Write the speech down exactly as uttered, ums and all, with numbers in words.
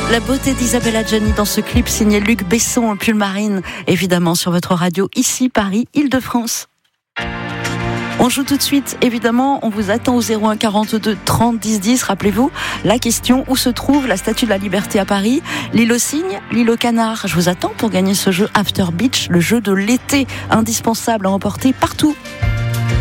La beauté d'Isabelle Adjani dans ce clip signé Luc Besson, pull marine, évidemment sur votre radio, ici Paris, Île-de-France. On joue tout de suite, évidemment, on vous attend au zéro un quarante-deux trente dix dix. Rappelez-vous, la question, où se trouve la Statue de la Liberté à Paris? L'île aux cygnes, l'île aux canards? Je vous attends pour gagner ce jeu After Beach, le jeu de l'été, indispensable à emporter partout.